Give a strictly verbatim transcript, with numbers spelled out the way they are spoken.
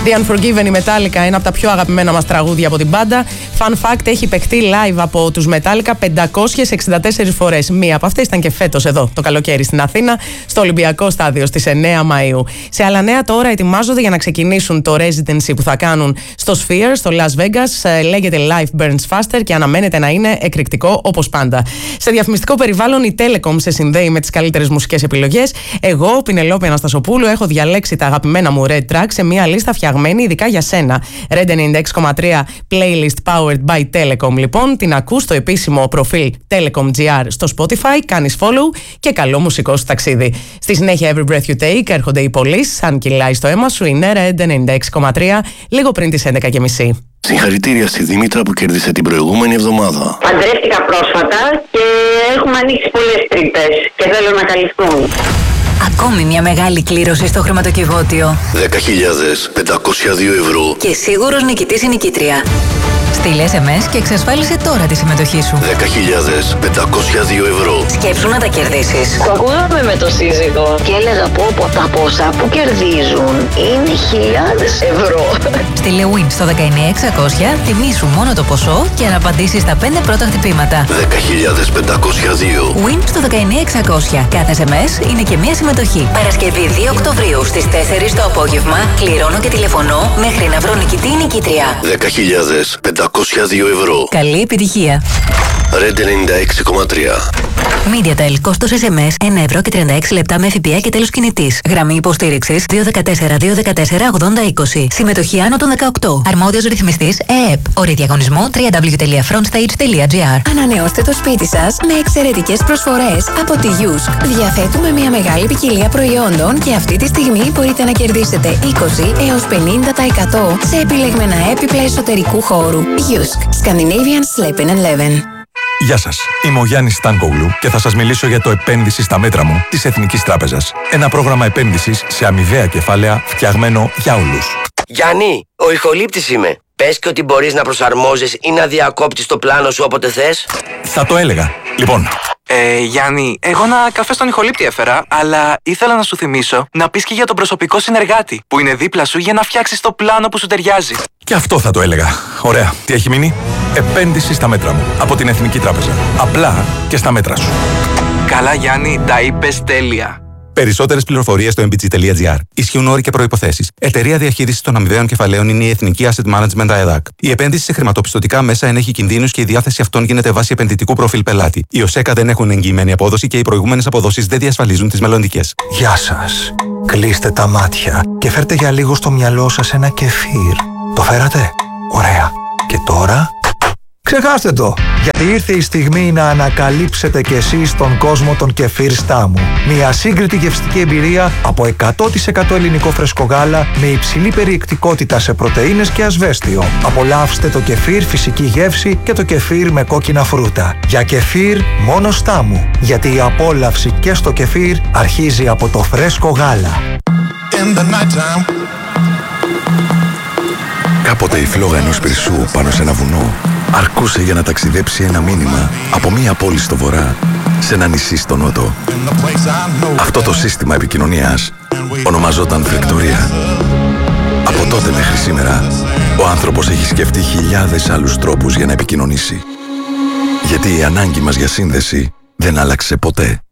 The Unforgiven, η Metallica, ένα από τα πιο αγαπημένα μας τραγούδια από την μπάντα. Fun fact, έχει παιχτεί live από τους Metallica πεντακόσιες εξήντα τέσσερις φορές. Μία από αυτές ήταν και φέτος εδώ, το καλοκαίρι στην Αθήνα, στο Ολυμπιακό Στάδιο στις εννέα Μαΐου. Σε άλλα νέα, τώρα ετοιμάζονται για να ξεκινήσουν το residency που θα κάνουν στο Sphere, στο Las Vegas. Λέγεται Life Burns Faster και αναμένεται να είναι εκρηκτικό όπως πάντα. Σε διαφημιστικό περιβάλλον, η Telecom σε συνδέει με τις καλύτερες μουσικές επιλογές. Εγώ, ο Πινελόπη Αναστασοπούλου, έχω διαλέξει τα αγαπημένα μου Red Track σε μια λίστα φτιαγμένη ειδικά για σένα. Red ενενήντα έξι κόμμα τρία Playlist Powered by Telecom. Λοιπόν, την ακούς στο επίσημο προφίλ Telecom τζι αρ στο Spotify, κάνεις follow και καλό μουσικό σου ταξίδι. Στη συνέχεια, Every Breath You Take, έρχονται οι Police, αν κυλάει στο αίμα σου, είναι Red ενενήντα έξι κόμμα τρία, λίγο πριν τις έντεκα και μισή. Συγχαρητήρια στη Δήμητρα που κέρδισε την προηγούμενη εβδομάδα. Παντρεύτηκα πρόσφατα και έχουμε ανοίξει πολλές τρύπες και θέλω να καλυφθούν. Ακόμη μια μεγάλη κλήρωση στο χρηματοκιβώτιο. δέκα χιλιάδες πεντακόσια δύο ευρώ. Και σίγουρος νικητής ή νικήτρια. Στείλε ες εμ ες και εξασφάλισε τώρα τη συμμετοχή σου. δέκα χιλιάδες πεντακόσια δύο ευρώ. Σκέψου να τα κερδίσεις. Το ακούγαμε με το σύζυγο και έλεγα πω πω τα πόσα που κερδίζουν είναι χιλιάδες ευρώ. Στείλε win στο δεκαεννέα εξακόσια, θυμήσου μόνο το ποσό και να απαντήσεις στα πέντε πρώτα χτυπήματα. δέκα χιλιάδες πεντακόσια δύο. Win στο δεκαεννέα εξακόσια. Κάθε ες εμ ες είναι και μία συμμετοχή. Παρασκευή δύο Οκτωβρίου στις τέσσερις το απόγευμα κληρώνω και τηλεφωνώ μέχρι να βρω νικητή ή νικήτρια. δέκα χιλιάδες πεντακόσια δύο ευρώ. Καλή επιτυχία. Red ενενήντα έξι κόμμα τρία. MediaTel, κόστος ες εμ ες ένα ευρώ και τριάντα έξι λεπτά με ΦΠΑ και τέλος κινητής. Γραμμή υποστήριξης δύο ένα τέσσερα δύο ένα τέσσερα ογδόντα είκοσι. Συμμετοχή άνω των δεκαοκτώ. Αρμόδιος ρυθμιστής ΕΕΠ. Όροι διαγωνισμού double-u double-u double-u τελεία frontstage τελεία τζι αρ. Ανανεώστε το σπίτι σας με εξαιρετικές προσφορές από τη Yusk. Διαθέτουμε μια μεγάλη ποικιλία προϊόντων και αυτή τη στιγμή μπορείτε να κερδίσετε είκοσι έως πενήντα τοις εκατό σε επιλεγμένα έπιπλα εσωτερικού χώρου. Yusk. Scandinavian Sleep and Eleven. Γεια σας, είμαι ο Γιάννης Στάνκογλου και θα σας μιλήσω για το επένδυση στα μέτρα μου της Εθνικής Τράπεζας. Ένα πρόγραμμα επένδυσης σε αμοιβαία κεφάλαια φτιαγμένο για όλους. Γιάννη, ο ηχολήπτης είμαι. Πες και ότι μπορείς να προσαρμόζεις ή να διακόπτεις το πλάνο σου όποτε θες. Θα το έλεγα. Λοιπόν... Ε, Γιάννη, εγώ ένα καφέ στον ηχολήπτη έφερα, αλλά ήθελα να σου θυμίσω να πεις και για τον προσωπικό συνεργάτη που είναι δίπλα σου για να φτιάξεις το πλάνο που σου ταιριάζει. Και αυτό θα το έλεγα. Ωραία. Τι έχει μείνει? Επένδυση στα μέτρα μου. Από την Εθνική Τράπεζα. Απλά και στα μέτρα σου. Καλά, Γιάννη, τα είπες τέλεια. Περισσότερες πληροφορίες στο εμ μπι τζι τελεία τζι αρ. Ισχύουν όροι και προϋποθέσεις. Εταιρεία διαχείρισης των αμοιβαίων κεφαλαίων είναι η Εθνική Asset Management ΑΕΔΑΚ. Η επένδυση σε χρηματοπιστωτικά μέσα ενέχει κινδύνους και η διάθεση αυτών γίνεται βάσει επενδυτικού προφίλ πελάτη. Οι ΟΣΕΚΑ δεν έχουν εγγυημένη απόδοση και οι προηγούμενες αποδόσεις δεν διασφαλίζουν τις μελλοντικές. Γεια σας. Κλείστε τα μάτια και φέρτε για λίγο στο μυαλό σας ένα κεφίρ. Το φέρατε? Ωραία. Και τώρα... ξεχάστε το, γιατί ήρθε η στιγμή να ανακαλύψετε κι εσείς τον κόσμο των κεφίρ Στάμου. Μια σύγκριτη γευστική εμπειρία από εκατό τοις εκατό ελληνικό φρέσκο γάλα με υψηλή περιεκτικότητα σε πρωτεΐνες και ασβέστιο. Απολαύστε το κεφίρ φυσική γεύση και το κεφίρ με κόκκινα φρούτα. Για κεφίρ μόνο Στάμου, γιατί η απόλαυση και στο κεφίρ αρχίζει από το φρέσκο γάλα. Κάποτε η φλόγα ενός πυρσού πάνω σε ένα βουνό αρκούσε για να ταξιδέψει ένα μήνυμα από μία πόλη στο βορρά σε ένα νησί στο νότο. Αυτό το σύστημα επικοινωνίας ονομαζόταν Φεκτορία. Από τότε μέχρι σήμερα, ο άνθρωπος έχει σκεφτεί χιλιάδες άλλους τρόπους για να επικοινωνήσει. Γιατί η ανάγκη μας για σύνδεση δεν άλλαξε ποτέ.